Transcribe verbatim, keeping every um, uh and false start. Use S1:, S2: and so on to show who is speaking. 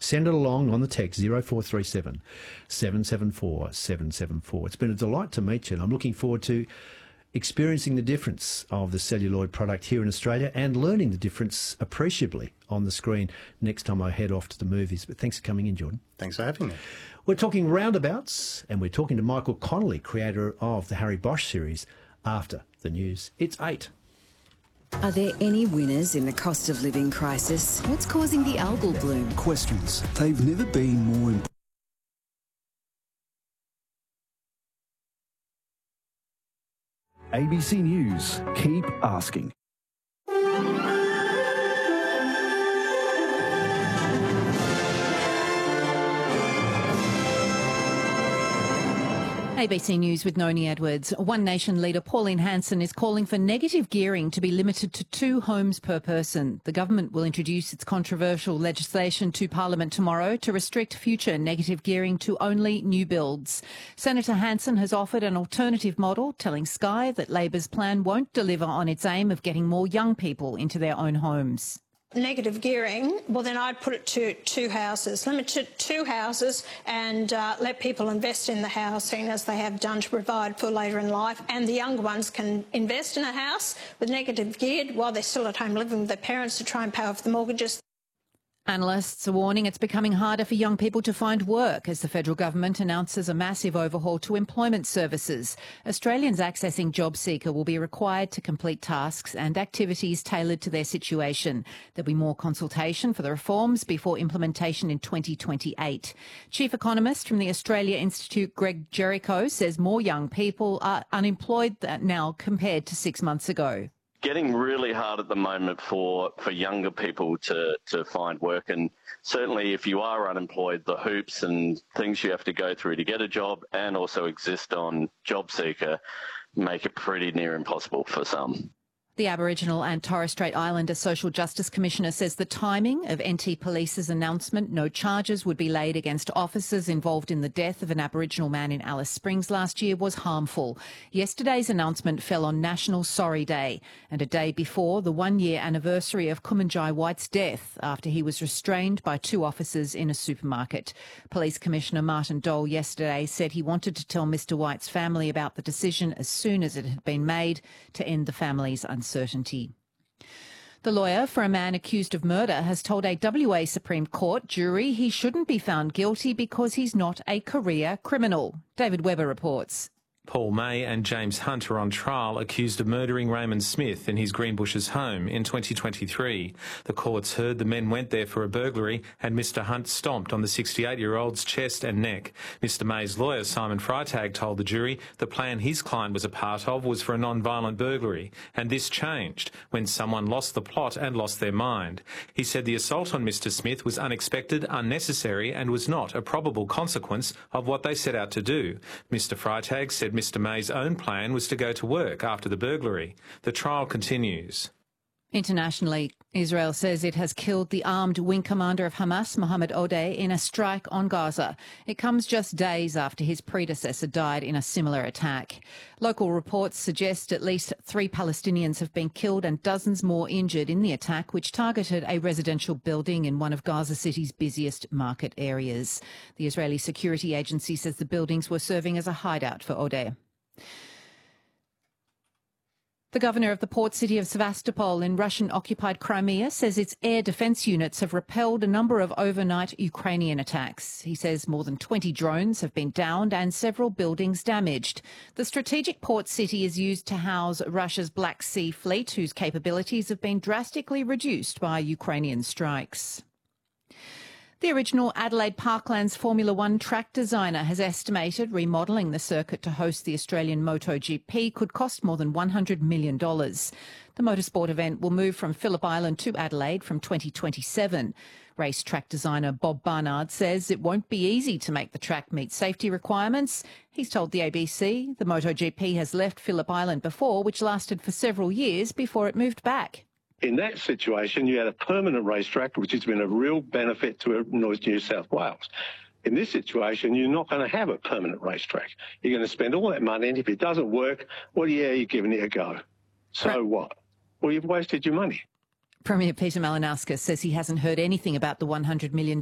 S1: Send it along on the text zero four three seven, seven seven four, seven seven four. It's been a delight to meet you, and I'm looking forward to experiencing the difference of the celluloid product here in Australia and learning the difference appreciably on the screen next time I head off to the movies. But thanks for coming in, Jordan.
S2: Thanks for having me.
S1: We're talking roundabouts, and we're talking to Michael Connolly, creator of the Harry Bosch series, after the news. It's eight.
S3: Are there any winners in the cost of living crisis? What's causing the algal bloom?
S4: Questions. They've never been more important. A B C News. Keep asking.
S5: A B C News with Noni Edwards. One Nation leader Pauline Hanson is calling for negative gearing to be limited to two homes per person. The government will introduce its controversial legislation to Parliament tomorrow to restrict future negative gearing to only new builds. Senator Hanson has offered an alternative model, telling Sky that Labor's plan won't deliver on its aim of getting more young people into their own homes.
S6: Negative gearing, well then I'd put it to two houses. Limit it to two houses and uh, let people invest in the housing as they have done to provide for later in life, and the younger ones can invest in a house with negative geared while they're still at home living with their parents to try and pay off the mortgages.
S5: Analysts are warning it's becoming harder for young people to find work as the federal government announces a massive overhaul to employment services. Australians accessing JobSeeker will be required to complete tasks and activities tailored to their situation. There'll be more consultation for the reforms before implementation in twenty twenty-eight. Chief economist from the Australia Institute, Greg Jericho, says more young people are unemployed now compared to six months ago.
S7: Getting really hard at the moment for, for younger people to, to find work, and certainly if you are unemployed, the hoops and things you have to go through to get a job and also exist on JobSeeker make it pretty near impossible for some.
S5: The Aboriginal and Torres Strait Islander Social Justice Commissioner says the timing of N T Police's announcement no charges would be laid against officers involved in the death of an Aboriginal man in Alice Springs last year was harmful. Yesterday's announcement fell on National Sorry Day and a day before the one-year anniversary of Kumanjai White's death after he was restrained by two officers in a supermarket. Police Commissioner Martin Dole yesterday said he wanted to tell Mister White's family about the decision as soon as it had been made to end the family's uncertainty. Certainty. The lawyer for a man accused of murder has told a W A Supreme Court jury he shouldn't be found guilty because he's not a career criminal. David Webber reports.
S8: Paul May and James Hunt are on trial accused of murdering Raymond Smith in his Greenbushes home in twenty twenty-three. The courts heard the men went there for a burglary and Mister Hunt stomped on the sixty-eight-year-old's chest and neck. Mister May's lawyer, Simon Freitag, told the jury the plan his client was a part of was for a non-violent burglary, and this changed when someone lost the plot and lost their mind. He said the assault on Mister Smith was unexpected, unnecessary and was not a probable consequence of what they set out to do. Mister Freitag said Mister May's own plan was to go to work after the burglary. The trial continues.
S5: Internationally, Israel says it has killed the armed wing commander of Hamas, Mohammed Odeh, in a strike on Gaza. It comes just days after his predecessor died in a similar attack. Local reports suggest at least three Palestinians have been killed and dozens more injured in the attack, which targeted a residential building in one of Gaza City's busiest market areas. The Israeli security agency says the buildings were serving as a hideout for Odeh. The governor of the port city of Sevastopol in Russian-occupied Crimea says its air defence units have repelled a number of overnight Ukrainian attacks. He says more than twenty drones have been downed and several buildings damaged. The strategic port city is used to house Russia's Black Sea Fleet, whose capabilities have been drastically reduced by Ukrainian strikes. The original Adelaide Parklands Formula One track designer has estimated remodelling the circuit to host the Australian MotoGP could cost more than one hundred million dollars. The motorsport event will move from Phillip Island to Adelaide from twenty twenty-seven. Race track designer Bob Barnard says it won't be easy to make the track meet safety requirements. He's told the A B C the MotoGP has left Phillip Island before, which lasted for several years before it moved back.
S9: In that situation, you had a permanent racetrack, which has been a real benefit to New South Wales. In this situation, you're not going to have a permanent racetrack. You're going to spend all that money, and if it doesn't work, well, yeah, you're giving it a go. So right. What? Well, you've wasted your money.
S5: Premier Peter Malinauskas says he hasn't heard anything about the one hundred million